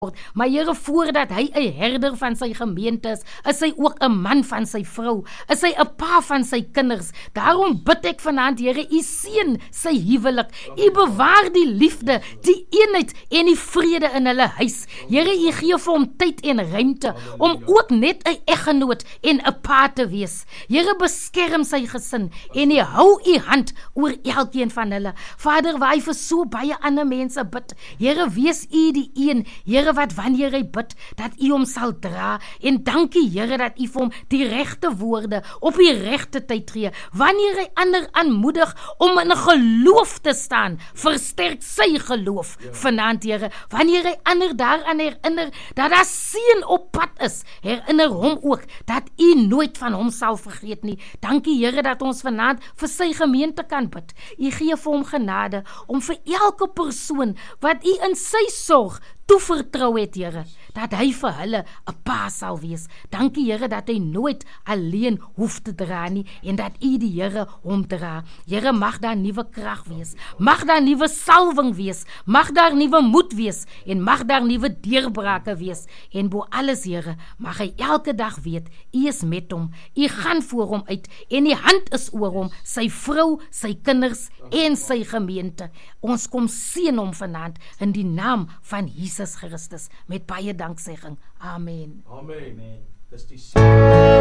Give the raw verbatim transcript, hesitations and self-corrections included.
Maar Here, voordat hy 'n herder van sy gemeente is, is hy ook 'n man van sy vrou, is hy 'n pa van sy kinders. Daarom bid ek vanaand, Here, U seën sy huwelik, U bewaar die liefde, die eenheid en die vrede in hulle huis. Here, U gee vir hom tyd en ruimte om ook net 'n eggenoot en 'n pa te wees. Here, beskerm sy gesin en U hou U hand oor elkeen van hulle. Vader, waar hy vir so baie ander mense bid, Here, wees U die een, Here, wat wanneer hy bid, dat U hom sal dra, en dankie Here, dat U vir hom die regte woorde op die regte tyd gee. Wanneer hy ander aanmoedig om in 'n geloof te staan, versterk sy geloof vanaand, Here. Wanneer hy ander daaraan herinner dat daar seën op pad is, herinner hom ook dat U nooit van hom sal vergeet nie. Dankie Here, dat ons vanaand vir sy gemeente kan bid. U gee vir hom genade om vir elke persoon wat U in sy sorg toevertrou het, Here, dat hy vir hulle 'n pa sal wees. Dankie Here, dat hy nooit alleen hoef te dra nie, en dat U die Here hom dra. Here, mag daar nuwe krag wees, mag daar nuwe salwing wees, mag daar nuwe moed wees, en mag daar nuwe deurbrake wees, en bo alles, Here, mag hy elke dag weet, U is met hom, U gaan voor hom uit, en U hand is oor hom, sy vrou, sy kinders, en sy gemeente. Ons kom seën hom vanaand, in die naam van Jesus Christus, met baie danksegging. Amen. Amen. Dis die